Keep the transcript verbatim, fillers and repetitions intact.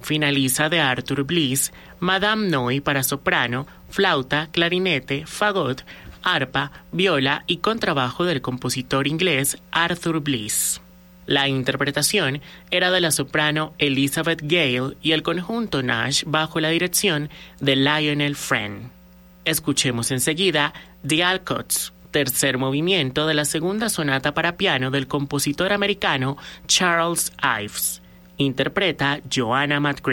finaliza de Arthur Bliss, Madame Noi para soprano, flauta, clarinete, fagot, arpa, viola y contrabajo del compositor inglés Arthur Bliss. La interpretación era de la soprano Elizabeth Gale y el conjunto Nash bajo la dirección de Lionel Friend. Escuchemos enseguida The Alcots, tercer movimiento de la segunda sonata para piano del compositor americano Charles Ives. Interpreta Joanna McCrea.